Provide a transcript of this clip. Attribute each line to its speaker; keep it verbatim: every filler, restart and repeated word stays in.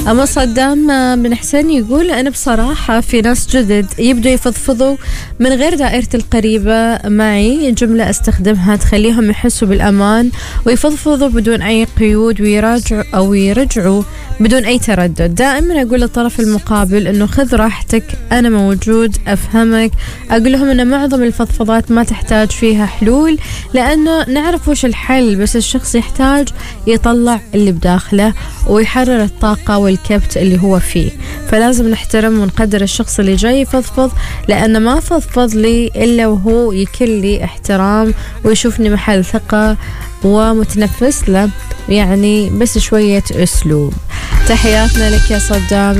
Speaker 1: أما صدام بن حسين يقول أنا بصراحة في ناس جدد يبدوا يفضفضوا من غير دائرة القريبة معي، جملة أستخدمها تخليهم يحسوا بالأمان ويفضفضوا بدون أي قيود ويراجعوا أو يرجعوا بدون أي تردد. دائما أقول للطرف المقابل أنه خذ راحتك، أنا موجود أفهمك. أقول لهم أن معظم الفضفضات ما تحتاج فيها حلول، لأنه نعرف وش الحل، بس الشخص يحتاج يطلع اللي بداخله ويحرر الطاقة والكبت اللي هو فيه. فلازم نحترم ونقدر الشخص اللي جاي يفضفض، لأنه ما فضفض لي إلا وهو يكل لي احترام ويشوفني محل ثقة ومتنفس له، يعني بس شوية أسلوب. تحياتنا لك يا صدام.